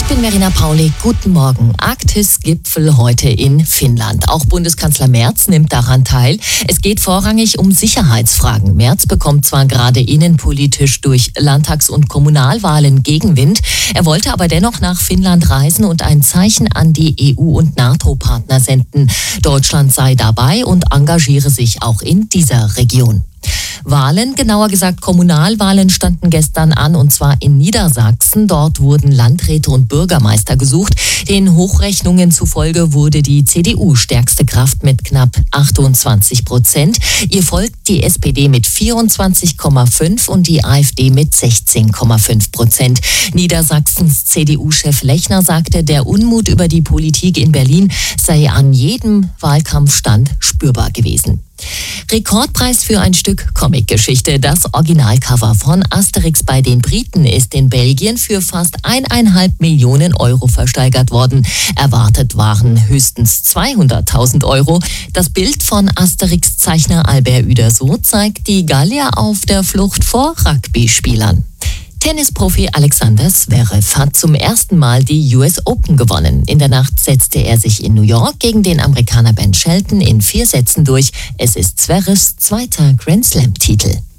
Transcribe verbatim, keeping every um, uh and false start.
bin Verena Paulik. Guten Morgen. Arktis-Gipfel heute in Finnland. Auch Bundeskanzler Merz nimmt daran teil. Es geht vorrangig um Sicherheitsfragen. Merz bekommt zwar gerade innenpolitisch durch Landtags- und Kommunalwahlen Gegenwind. Er wollte aber dennoch nach Finnland reisen und ein Zeichen an die E U- und NATO-Partner senden. Deutschland sei dabei und engagiere sich auch in dieser Region. Wahlen, genauer gesagt Kommunalwahlen, standen gestern an, und zwar in Niedersachsen. Dort wurden Landräte und Bürgermeister gesucht. Den Hochrechnungen zufolge wurde die C D U stärkste Kraft mit knapp achtundzwanzig Prozent. Ihr folgt die S P D mit vierundzwanzig Komma fünf und die AfD mit sechzehn Komma fünf Prozent. Niedersachsens C D U-Chef Lechner sagte, der Unmut über die Politik in Berlin sei an jedem Wahlkampfstand spürbar gewesen. Rekordpreis für ein Stück Comicgeschichte. Das Originalcover von Asterix bei den Briten ist in Belgien für fast eineinhalb Millionen Euro versteigert worden. Erwartet waren höchstens zweihunderttausend Euro. Das Bild von Asterix-Zeichner Albert Uderzo zeigt die Gallier auf der Flucht vor Rugby-Spielern. Tennisprofi Alexander Zverev hat zum ersten Mal die U S Open gewonnen. In der Nacht setzte er sich in New York gegen den Amerikaner Ben Shelton in vier Sätzen durch. Es ist Zverevs zweiter Grand-Slam-Titel.